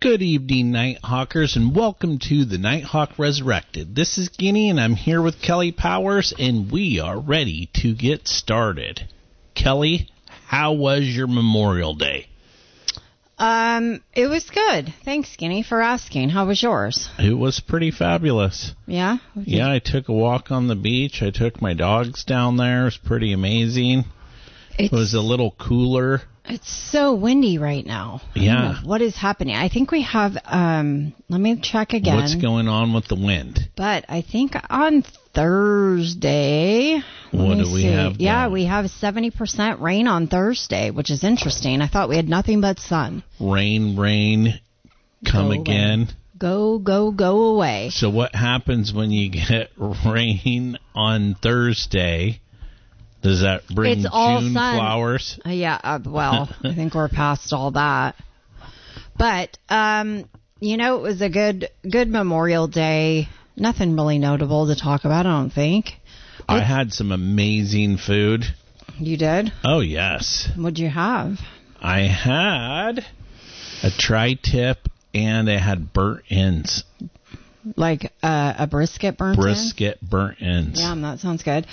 Good evening, Nighthawkers, and welcome to the Nighthawk Resurrected. This is Guinea, and I'm here with Kelly Powers, and we are ready to get started. Kelly, how was your Memorial Day? It was good. Thanks, Guinea, for asking. How was yours? It was pretty fabulous. Yeah? Yeah, I took a walk on the beach. I took my dogs down there. It was pretty amazing. It was a little cooler. It's so windy right now. Yeah. I don't know what is happening? I think we have, let me check again. What's going on with the wind? But I think on Thursday. What do we have? Yeah, we have 70% rain on Thursday, which is interesting. I thought we had nothing but sun. Rain, come again. Go away. So what happens when you get rain on Thursday? Does that bring June flowers? Well, I think we're past all that. But, it was a good Memorial Day. Nothing really notable to talk about, I don't think. I had some amazing food. You did? Oh, yes. What'd you have? I had a tri-tip and I had burnt ends. Like a brisket burnt ends? Burnt ends. Yeah, that sounds good.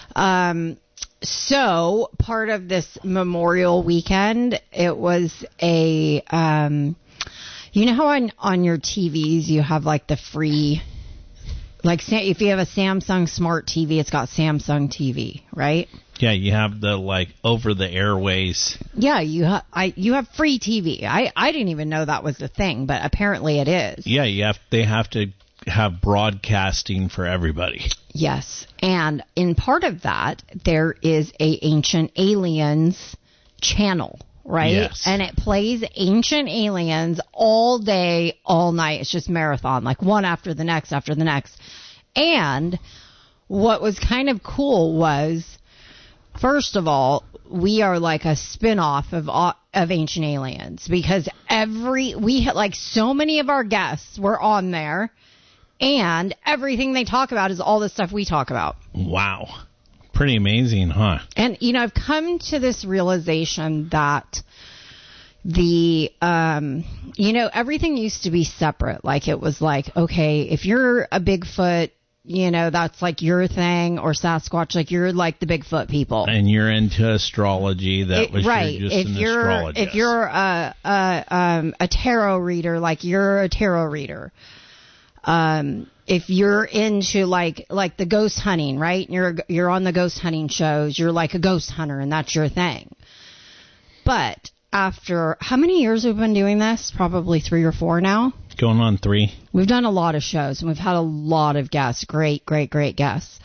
So, part of this Memorial weekend, it was a, you know how on your TVs you have like the free, like if you have a Samsung Smart TV, it's got Samsung TV, right? Yeah, you have the over the airways. Yeah, you have free TV. I didn't even know that was a thing, but apparently it is. Yeah, they have to have broadcasting for everybody. Yes, and in part of that, there is a Ancient Aliens channel, right? Yes. And it plays Ancient Aliens all day, all night. It's just marathon, like one after the next. And what was kind of cool was, first of all, we are like a spin-off of Ancient Aliens because we had like so many of our guests were on there. And everything they talk about is all the stuff we talk about. Wow. Pretty amazing, huh? And, I've come to this realization that everything used to be separate. Like, it was like, okay, if you're a Bigfoot, that's like your thing, or Sasquatch, like you're like the Bigfoot people. And you're into astrology, right. You're just an astrologist. If you're a tarot reader, like you're a tarot reader. If you're into like the ghost hunting, right? You're on the ghost hunting shows, you're like a ghost hunter and that's your thing. But after how many years we've been doing this? Probably 3 or 4 now. Going on 3. We've done a lot of shows and we've had a lot of guests. Great guests.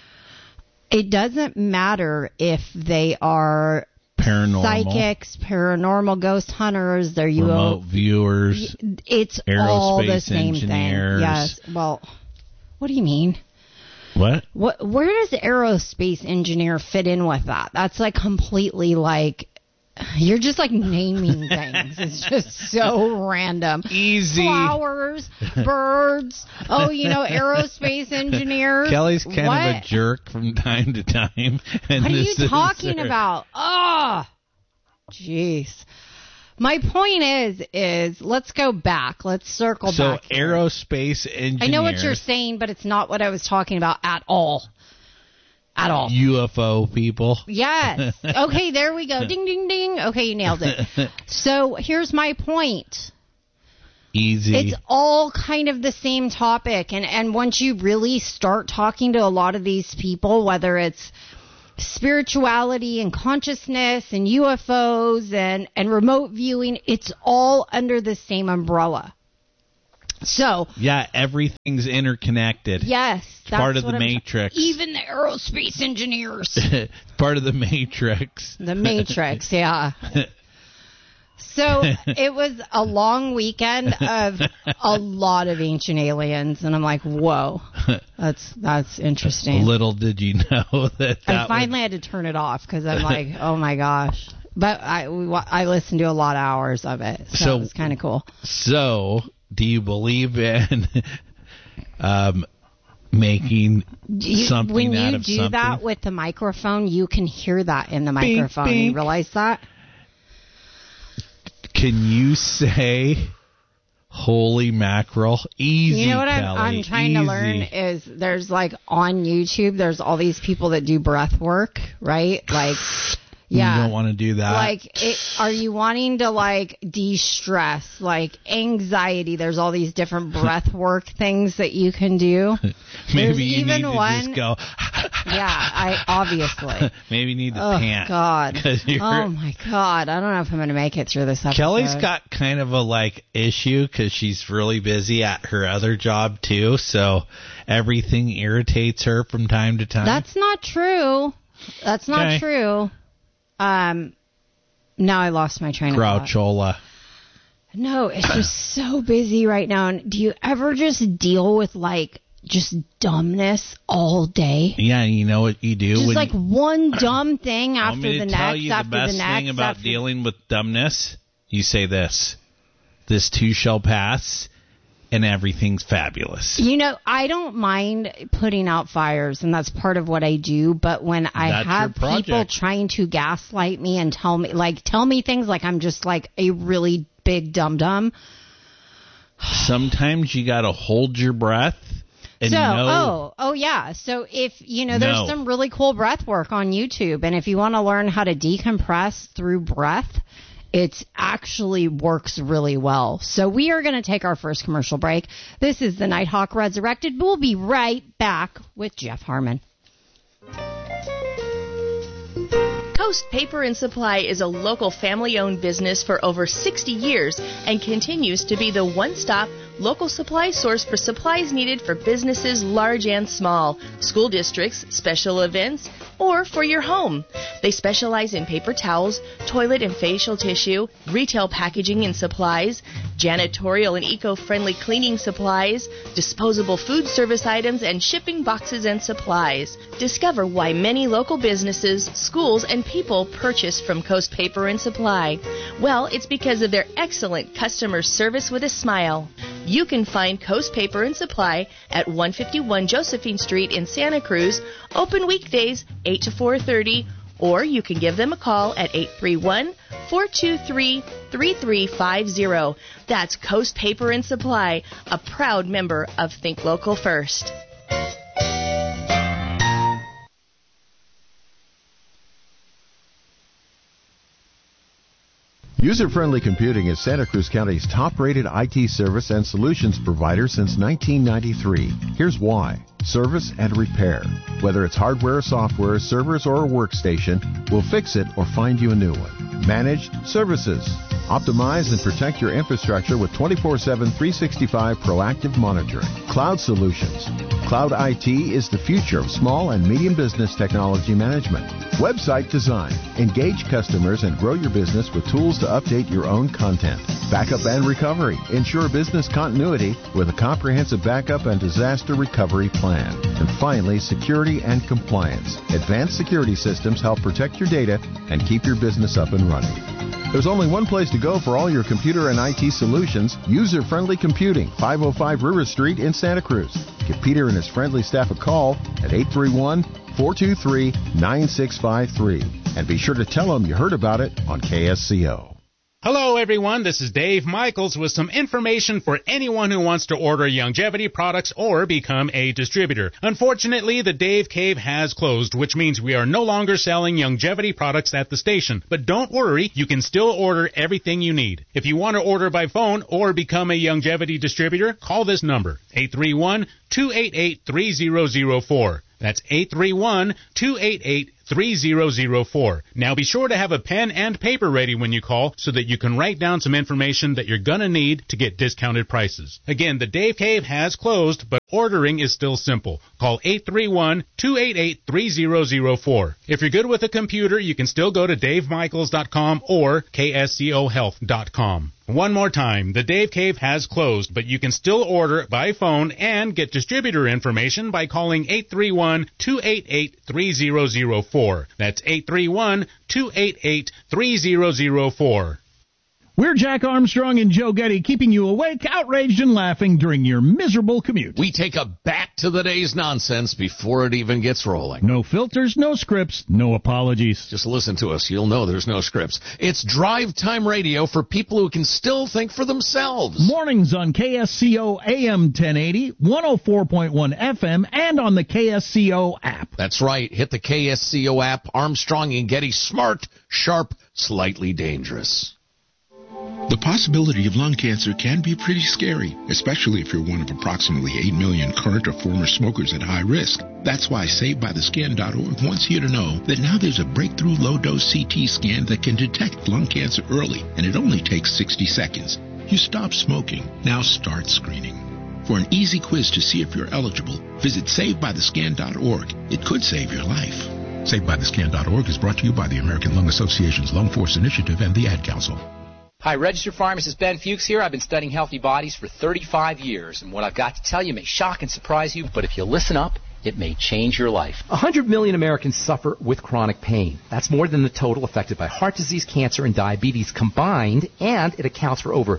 It doesn't matter if they are paranormal, psychics, paranormal ghost hunters, they're remote viewers. It's all the same engineers. thing. Yes. Well, what do you mean? What? Where does aerospace engineer fit in with that? That's like completely like you're just like naming things. It's just so random. Easy. Flowers, birds. Oh, aerospace engineers. Kelly's kind of a jerk from time to time. And what are you talking about? Oh, jeez. My point is let's go back. Let's circle back. So aerospace engineers. I know what you're saying, but it's not what I was talking about at all. At all. UFO people. Yes. Okay, there we go. Ding, ding, ding. Okay, you nailed it. So here's my point. Easy. It's all kind of the same topic. And once you really start talking to a lot of these people, whether it's spirituality and consciousness and UFOs and remote viewing, it's all under the same umbrella. So yeah, everything's interconnected. Yes, that's part of the Matrix. Even the aerospace engineers. Part of the Matrix. The Matrix, yeah. So it was a long weekend of a lot of Ancient Aliens, and I'm like, whoa, that's interesting. Little did you know that I finally had to turn it off because I'm like, oh my gosh. But I listened to a lot of hours of it, so it was kind of cool. So, do you believe in making something when out of something? When you do that with the microphone, you can hear that in the microphone. Beep, beep. You realize that? Can you say Holy mackerel. Easy, You know what Kelly. I'm trying to learn is there's like on YouTube, there's all these people that do breath work, right? Like, yeah. You don't want to do that. Like, are you wanting to like de-stress, like anxiety? There's all these different breath work things that you can do. Maybe you need to just go. Yeah, obviously. Maybe you need to pant. God. Oh my God. I don't know if I'm going to make it through this episode. Kelly's got kind of a like issue because she's really busy at her other job too, so everything irritates her from time to time. That's not true. That's not true. Now I lost my train of thought. Grouchola. No, it's just so busy right now. And do you ever just deal with like just dumbness all day? Yeah, you know what you do? Just like one dumb thing after the next, tell you after the best the next. thing about dealing with dumbness? You say this too shall pass, and everything's fabulous. You know, I don't mind putting out fires, and that's part of what I do. But when I have people trying to gaslight me and tell me things like I'm just like a really big dum-dum. Sometimes you got to hold your breath. And yeah. So if, there's some really cool breath work on YouTube, and if you want to learn how to decompress through breath, it actually works really well. So we are going to take our first commercial break. This is the Nighthawk Resurrected. We'll be right back with Jeff Harmon. Coast Paper and Supply is a local family-owned business for over 60 years and continues to be the one-stop local supply source for supplies needed for businesses large and small, school districts, special events, or for your home. They specialize in paper towels, toilet and facial tissue, retail packaging and supplies, janitorial and eco-friendly cleaning supplies, disposable food service items, and shipping boxes and supplies. Discover why many local businesses, schools, and people purchase from Coast Paper and Supply. Well, it's because of their excellent customer service with a smile. You can find Coast Paper and Supply at 151 Josephine Street in Santa Cruz, open weekdays 8 to 4:30, or you can give them a call at 831-423-3350. That's Coast Paper and Supply, a proud member of Think Local First. User-Friendly Computing is Santa Cruz County's top-rated IT service and solutions provider since 1993. Here's why. Service and repair. Whether it's hardware, software, servers, or a workstation, we'll fix it or find you a new one. Managed services. Optimize and protect your infrastructure with 24/7, 365 proactive monitoring. Cloud solutions. Cloud IT is the future of small and medium business technology management. Website design. Engage customers and grow your business with tools to update your own content. Backup and recovery. Ensure business continuity with a comprehensive backup and disaster recovery plan. And finally, security and compliance. Advanced security systems help protect your data and keep your business up and running. There's only one place to go for all your computer and IT solutions. User-Friendly Computing, 505 River Street in Santa Cruz. Give Peter and his friendly staff a call at 831-423-9653. And be sure to tell them you heard about it on KSCO. Hello, everyone. This is Dave Michaels with some information for anyone who wants to order Youngevity products or become a distributor. Unfortunately, the Dave Cave has closed, which means we are no longer selling Youngevity products at the station. But don't worry, you can still order everything you need. If you want to order by phone or become a Youngevity distributor, call this number, 831-288-3004. That's 831-288-3004. Now be sure to have a pen and paper ready when you call so that you can write down some information that you're going to need to get discounted prices. Again, the Dave Cave has closed, but ordering is still simple. Call 831-288-3004. If you're good with a computer, you can still go to davemichaels.com or kscohealth.com. One more time, the Dave Cave has closed, but you can still order by phone and get distributor information by calling 831-288-3004. That's 831-288-3004. We're Jack Armstrong and Joe Getty, keeping you awake, outraged, and laughing during your miserable commute. We take a back-to-the-days nonsense before it even gets rolling. No filters, no scripts, no apologies. Just listen to us. You'll know there's no scripts. It's drive time radio for people who can still think for themselves. Mornings on KSCO AM 1080, 104.1 FM, and on the KSCO app. That's right. Hit the KSCO app. Armstrong and Getty, smart, sharp, slightly dangerous. The possibility of lung cancer can be pretty scary, especially if you're one of approximately 8 million current or former smokers at high risk. That's why SaveByTheScan.org wants you to know that now there's a breakthrough low-dose CT scan that can detect lung cancer early, and it only takes 60 seconds. You stop smoking, now start screening. For an easy quiz to see if you're eligible, visit SaveByTheScan.org. It could save your life. SaveByTheScan.org is brought to you by the American Lung Association's Lung Force Initiative and the Ad Council. Hi, registered pharmacist Ben Fuchs here. I've been studying healthy bodies for 35 years, and what I've got to tell you may shock and surprise you, but if you listen up, it may change your life. 100 million Americans suffer with chronic pain. That's more than the total affected by heart disease, cancer, and diabetes combined, and it accounts for over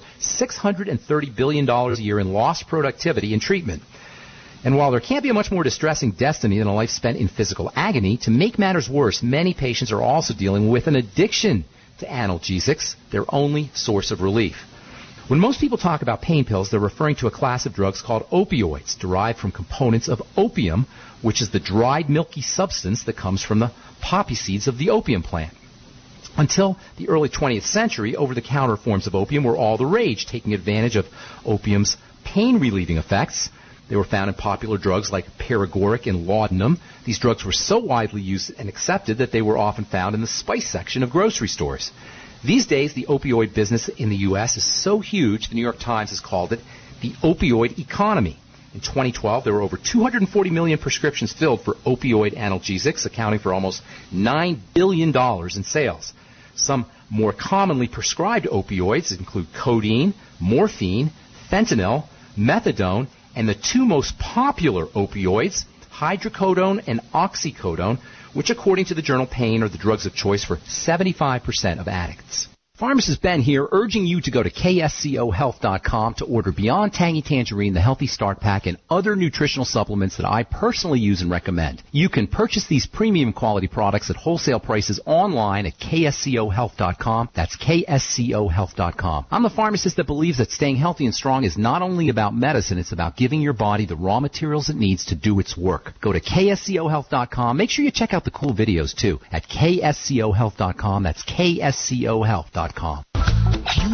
$630 billion a year in lost productivity and treatment. And while there can't be a much more distressing destiny than a life spent in physical agony, to make matters worse, many patients are also dealing with an addiction to analgesics, their only source of relief. When most people talk about pain pills, they're referring to a class of drugs called opioids, derived from components of opium, which is the dried milky substance that comes from the poppy seeds of the opium plant. Until the early 20th century, over-the-counter forms of opium were all the rage, taking advantage of opium's pain-relieving effects. They were found in popular drugs like paregoric and laudanum. These drugs were so widely used and accepted that they were often found in the spice section of grocery stores. These days, the opioid business in the U.S. is so huge, the New York Times has called it the opioid economy. In 2012, there were over 240 million prescriptions filled for opioid analgesics, accounting for almost $9 billion in sales. Some more commonly prescribed opioids include codeine, morphine, fentanyl, methadone, and the two most popular opioids, hydrocodone and oxycodone, which according to the journal Pain are the drugs of choice for 75% of addicts. Pharmacist Ben here, urging you to go to KSCOHealth.com to order Beyond Tangy Tangerine, the Healthy Start Pack, and other nutritional supplements that I personally use and recommend. You can purchase these premium quality products at wholesale prices online at KSCOHealth.com. That's KSCOHealth.com. I'm the pharmacist that believes that staying healthy and strong is not only about medicine, it's about giving your body the raw materials it needs to do its work. Go to KSCOHealth.com. Make sure you check out the cool videos, too, at KSCOHealth.com. That's KSCOHealth.com.